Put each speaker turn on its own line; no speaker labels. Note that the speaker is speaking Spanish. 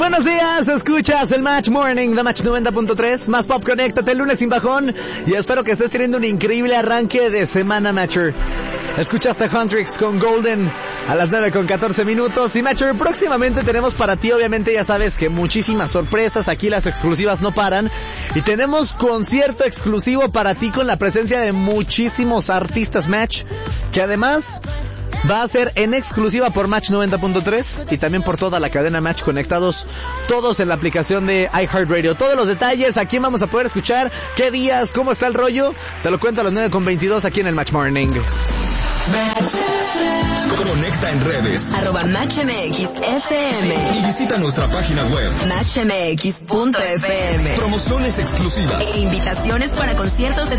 Buenos días, escuchas el Match Morning de Match 90.3, más pop, conéctate el lunes sin bajón y espero que estés teniendo un increíble arranque de semana, Matcher. Escuchaste Huntrix con Golden a las 9:14 y Matcher, próximamente tenemos para ti, obviamente ya sabes que muchísimas sorpresas, aquí las exclusivas no paran y tenemos concierto exclusivo para ti con la presencia de muchísimos artistas, Match, que además va a ser en exclusiva por Match 90.3 y también por toda la cadena Match, conectados todos en la aplicación de iHeartRadio. Todos los detalles, a quién vamos a poder escuchar, qué días, cómo está el rollo, te lo cuento a las 9:22 aquí en el Match Morning.
Conecta en redes
@MatchMXFM
y visita nuestra página web
MatchMX.fm.
Promociones exclusivas
E invitaciones para conciertos de